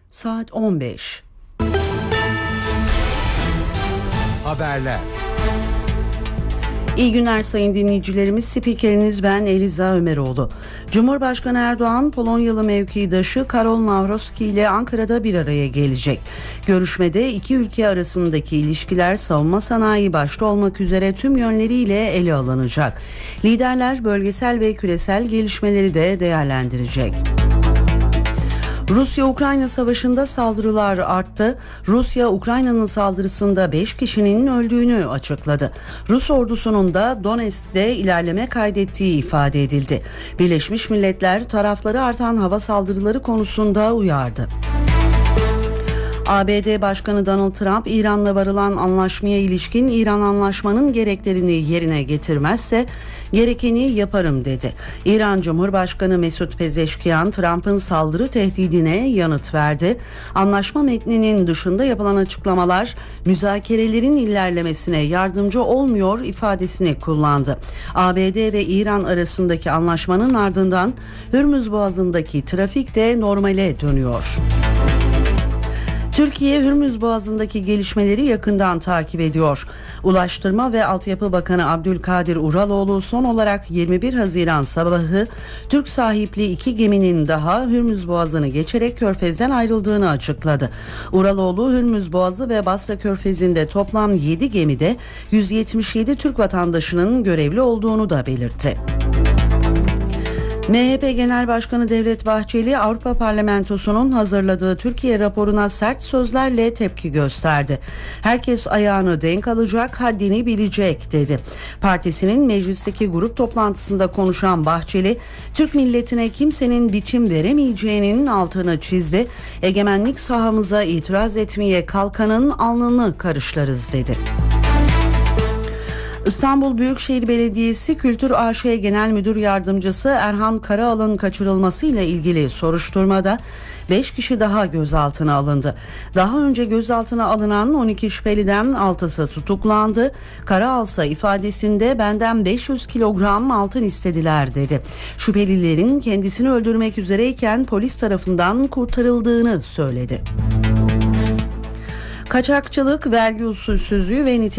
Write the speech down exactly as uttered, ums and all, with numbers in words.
Saat on beş. Haberler. İyi günler sayın dinleyicilerimiz. Spikeriniz ben Eliza Ömeroğlu. Cumhurbaşkanı Erdoğan, Polonyalı mevkidaşı Karol Nawrocki ile Ankara'da bir araya gelecek. Görüşmede iki ülke arasındaki ilişkiler savunma sanayi başta olmak üzere tüm yönleriyle ele alınacak. Liderler bölgesel ve küresel gelişmeleri de değerlendirecek. Rusya-Ukrayna savaşında saldırılar arttı. Rusya, Ukrayna'nın saldırısında beş kişinin öldüğünü açıkladı. Rus ordusunun da Donetsk'te ilerleme kaydettiği ifade edildi. Birleşmiş Milletler tarafları artan hava saldırıları konusunda uyardı. A B D Başkanı Donald Trump, İran'la varılan anlaşmaya ilişkin İran anlaşmanın gereklerini yerine getirmezse gerekeni yaparım dedi. İran Cumhurbaşkanı Mesut Pezeşkiyan, Trump'ın saldırı tehdidine yanıt verdi. Anlaşma metninin dışında yapılan açıklamalar müzakerelerin ilerlemesine yardımcı olmuyor ifadesini kullandı. A B D ve İran arasındaki anlaşmanın ardından Hürmüz Boğazı'ndaki trafik de normale dönüyor. Türkiye, Hürmüz Boğazı'ndaki gelişmeleri yakından takip ediyor. Ulaştırma ve Altyapı Bakanı Abdülkadir Uraloğlu son olarak yirmi bir Haziran sabahı Türk sahipli iki geminin daha Hürmüz Boğazı'nı geçerek Körfez'den ayrıldığını açıkladı. Uraloğlu, Hürmüz Boğazı ve Basra Körfezi'nde toplam yedi gemide yüz yetmiş yedi Türk vatandaşının görevli olduğunu da belirtti. M H P Genel Başkanı Devlet Bahçeli, Avrupa Parlamentosu'nun hazırladığı Türkiye raporuna sert sözlerle tepki gösterdi. Herkes ayağını denk alacak, haddini bilecek dedi. Partisinin meclisteki grup toplantısında konuşan Bahçeli, Türk milletine kimsenin biçim veremeyeceğinin altını çizdi. Egemenlik sahamıza itiraz etmeye kalkanın alnını karışlarız dedi. İstanbul Büyükşehir Belediyesi Kültür A Ş Genel Müdür Yardımcısı Erhan Karaal'ın kaçırılması ile ilgili soruşturmada beş kişi daha gözaltına alındı. Daha önce gözaltına alınan on iki şüpheliden altısı tutuklandı. Karaal ise ifadesinde benden beş yüz kilogram altın istediler dedi. Şüphelilerin kendisini öldürmek üzereyken polis tarafından kurtarıldığını söyledi. Kaçakçılık, vergi usulsüzlüğü ve nitelikli